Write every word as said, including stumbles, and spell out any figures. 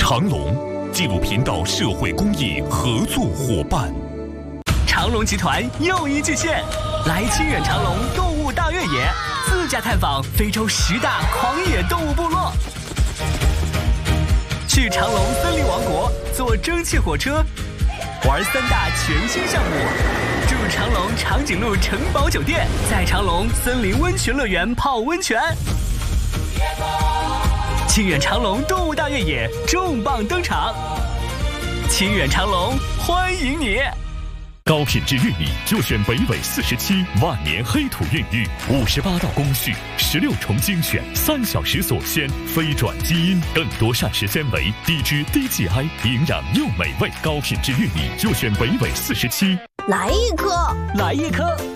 长隆纪录频道社会公益合作伙伴。 长隆集团又一巨献，来清远长隆动物大越野，自驾探访非洲十大狂野动物部落。去长隆森林王国坐蒸汽火车，玩三大全新项目。住长隆长颈鹿城堡酒店，在长隆森林温泉乐园泡温泉。清远长隆动物大越野重磅登场，清远长隆欢迎你！ 高品质玉米就选北纬四十七万年黑土孕育，五十八道工序，十六重精选，三小时锁鲜，非转基因，更多膳食纤维，低脂低 G I， 营养又美味。高品质玉米就选北纬四十七。 来一颗， 来一颗。